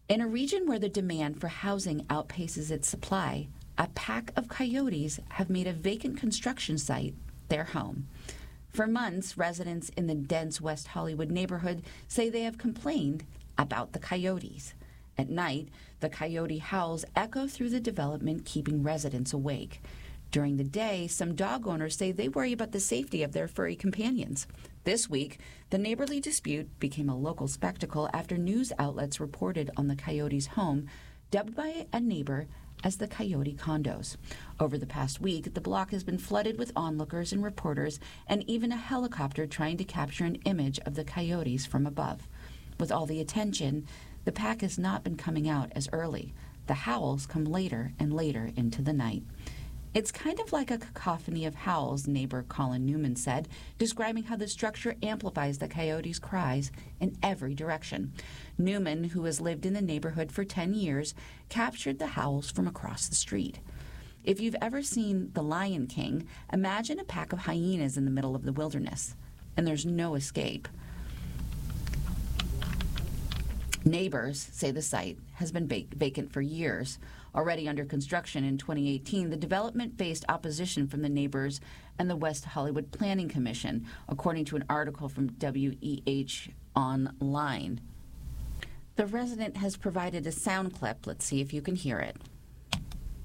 In a region where the demand for housing outpaces its supply, a pack of coyotes have made a vacant construction site their home. For months, residents in the dense West Hollywood neighborhood say they have complained about the coyotes. At night, the coyote howls echo through the development, keeping residents awake. During the day, some dog owners say they worry about the safety of their furry companions. This week, the neighborly dispute became a local spectacle after news outlets reported on the coyote's home, dubbed by a neighbor as the Coyote Condos. Over the past week, the block has been flooded with onlookers and reporters, and even a helicopter trying to capture an image of the coyotes from above. With all the attention, the pack has not been coming out as early. The howls come later and later into the night. It's kind of like a cacophony of howls, neighbor Colin Newman said, describing how the structure amplifies the coyotes' cries in every direction. Newman, who has lived in the neighborhood for 10 years, captured the howls from across the street. If you've ever seen The Lion King, imagine a pack of hyenas in the middle of the wilderness, and there's no escape. Neighbors say the site has been vacant for years. Already under construction in 2018, the development faced opposition from the neighbors and the West Hollywood Planning Commission, according to an article from WEH Online. The resident has provided a sound clip. Let's see if you can hear it.